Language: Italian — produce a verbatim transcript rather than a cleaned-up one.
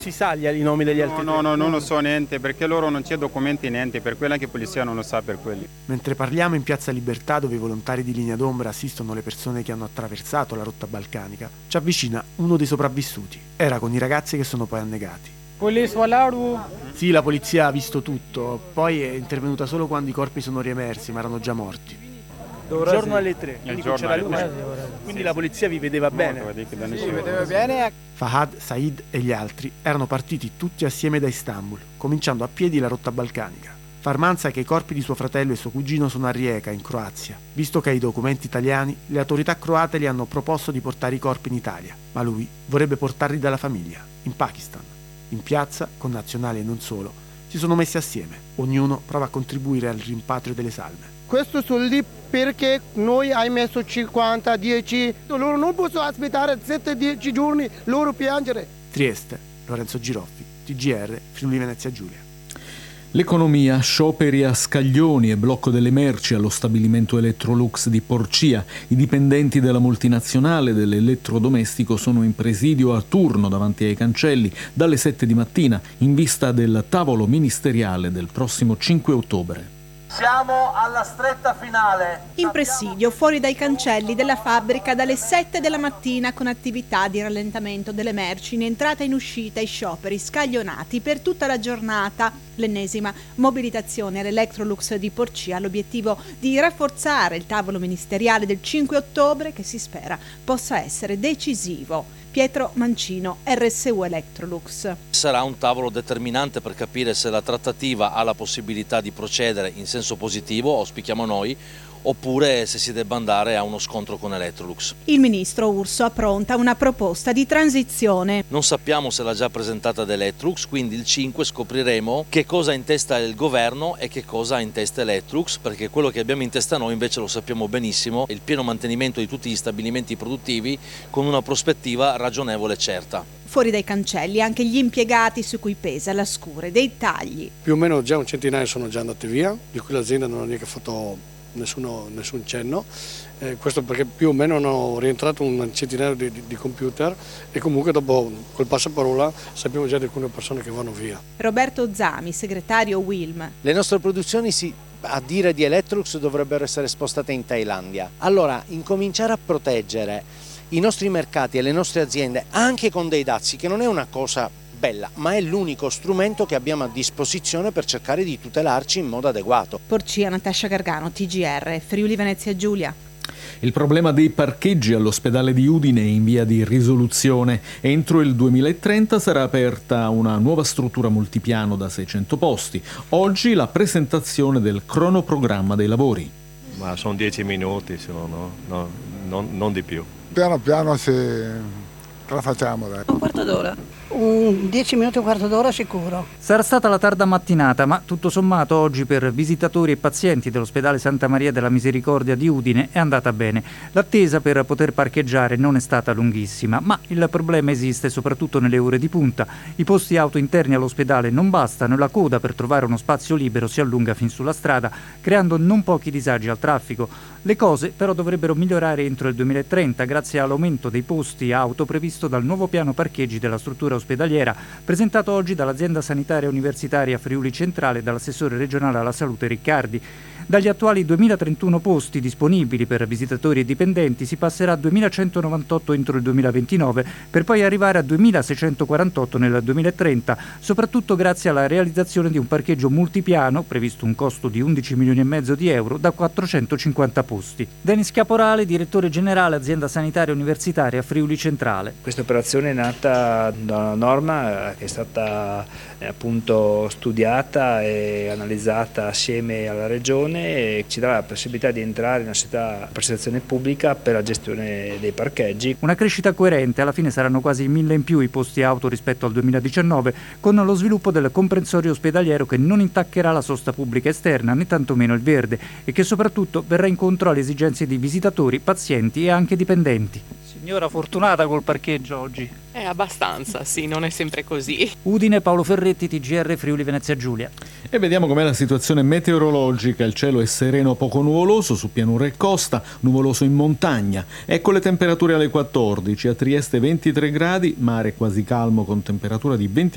Si sa gli, i nomi degli No, altri no, tre? no, non lo so niente, perché loro non c'è documenti niente, per quello anche polizia non lo sa per quelli. Mentre parliamo in Piazza Libertà, dove i volontari di Linea d'Ombra assistono le persone che hanno attraversato la rotta balcanica, ci avvicina uno dei sopravvissuti. Era con i ragazzi che sono poi annegati. Police वाला Sì, la polizia ha visto tutto, poi è intervenuta solo quando i corpi sono riemersi, ma erano già morti. Il giorno alle tre, Il quindi giorno c'era alle luce. Quindi la polizia vi vedeva bene. Sì, vedeva bene. Fahad, Said e gli altri erano partiti tutti assieme da Istanbul, cominciando a piedi la rotta balcanica. Farman sa che i corpi di suo fratello e suo cugino sono a Rijeka, in Croazia. Visto che ha i documenti italiani, le autorità croate gli hanno proposto di portare i corpi in Italia, ma lui vorrebbe portarli dalla famiglia, in Pakistan. In piazza, con nazionali e non solo, si sono messi assieme. Ognuno prova a contribuire al rimpatrio delle salme. Questo sono lì perché noi hai messo cinquanta, dieci, loro non possono aspettare sette dieci giorni, loro piangere. Trieste, Lorenzo Giroffi, T G R, Friuli Venezia Giulia. L'economia, scioperi a scaglioni e blocco delle merci allo stabilimento Electrolux di Porcia. I dipendenti della multinazionale dell'elettrodomestico sono in presidio a turno davanti ai cancelli dalle sette di mattina in vista del tavolo ministeriale del prossimo cinque ottobre. Siamo alla stretta finale. In presidio, fuori dai cancelli della fabbrica dalle sette della mattina con attività di rallentamento delle merci in entrata e in uscita e scioperi scaglionati per tutta la giornata. L'ennesima mobilitazione all'Electrolux di Porcia, l'obiettivo di rafforzare il tavolo ministeriale del cinque ottobre che si spera possa essere decisivo. Pietro Mancino, R S U Electrolux. Sarà un tavolo determinante per capire se la trattativa ha la possibilità di procedere in senso positivo, auspichiamo noi, oppure se si debba andare a uno scontro con Electrolux. Il ministro Urso appronta una proposta di transizione. Non sappiamo se l'ha già presentata ad Electrolux, quindi il cinque scopriremo che cosa ha in testa il governo e che cosa ha in testa Electrolux, perché quello che abbiamo in testa noi invece lo sappiamo benissimo, il pieno mantenimento di tutti gli stabilimenti produttivi con una prospettiva ragionevole e certa. Fuori dai cancelli anche gli impiegati su cui pesa la scure dei tagli. Più o meno già un centinaio sono già andati via, di cui l'azienda non ha neanche fatto Nessuno, nessun cenno, eh, questo perché più o meno hanno rientrato un centinaio di, di, di computer e comunque dopo col passaparola sappiamo già di alcune persone che vanno via. Roberto Zami, segretario Wilm. Le nostre produzioni si, a dire di Electrolux dovrebbero essere spostate in Thailandia. Allora incominciare a proteggere i nostri mercati e le nostre aziende anche con dei dazi, che non è una cosa bella, ma è l'unico strumento che abbiamo a disposizione per cercare di tutelarci in modo adeguato. Porcia, Natascia Gargano, T G R, Friuli Venezia Giulia. Il problema dei parcheggi all'ospedale di Udine è in via di risoluzione. Entro il duemilatrenta sarà aperta una nuova struttura multipiano da seicento posti. Oggi la presentazione del cronoprogramma dei lavori. Ma sono dieci minuti, sono, no, non, non di più. Piano piano si ce la facciamo. Dai. Un quarto d'ora. Un dieci minuti, un quarto d'ora sicuro. Sarà stata la tarda mattinata, ma tutto sommato oggi per visitatori e pazienti dell'ospedale Santa Maria della Misericordia di Udine è andata bene. L'attesa per poter parcheggiare non è stata lunghissima, ma il problema esiste soprattutto nelle ore di punta. I posti auto interni all'ospedale non bastano e la coda per trovare uno spazio libero si allunga fin sulla strada, creando non pochi disagi al traffico. Le cose però dovrebbero migliorare entro il duemilatrenta grazie all'aumento dei posti auto previsto dal nuovo piano parcheggi della struttura ospedaliera, presentato oggi dall'azienda sanitaria universitaria Friuli Centrale e dall'assessore regionale alla salute Riccardi. Dagli attuali duemilatrentuno posti disponibili per visitatori e dipendenti si passerà a duemilacentonovantotto entro il duemilaventinove per poi arrivare a duemilaseicentoquarantotto nel duemilatrenta, soprattutto grazie alla realizzazione di un parcheggio multipiano, previsto un costo di undici milioni e mezzo di euro, da quattrocentocinquanta posti. Denis Caporale, direttore generale azienda sanitaria universitaria Friuli Centrale. Questa operazione è nata da una norma che è stata eh, appunto studiata e analizzata assieme alla regione e ci dà la possibilità di entrare in una società a prestazione pubblica per la gestione dei parcheggi. Una crescita coerente, alla fine saranno quasi mille in più i posti auto rispetto al duemiladiciannove, con lo sviluppo del comprensorio ospedaliero che non intaccherà la sosta pubblica esterna né tantomeno il verde e che soprattutto verrà incontro alle esigenze di visitatori, pazienti e anche dipendenti. Signora fortunata col parcheggio oggi. Eh, abbastanza, sì, non è sempre così. Udine, Paolo Ferretti, T G R, Friuli Venezia Giulia. E vediamo com'è la situazione meteorologica. Il cielo è sereno, poco nuvoloso su pianura e costa, nuvoloso in montagna. Ecco le temperature alle quattordici, a Trieste ventitré gradi, mare quasi calmo con temperatura di venti